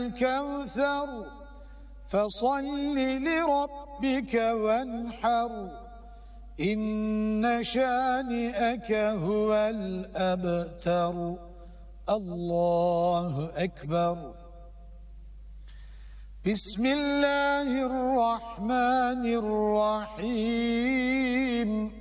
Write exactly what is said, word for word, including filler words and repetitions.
الكوثر فصل لربك وانحر إن شانئك هو الأبتر. الله أكبر. بسم الله الرحمن الرحيم.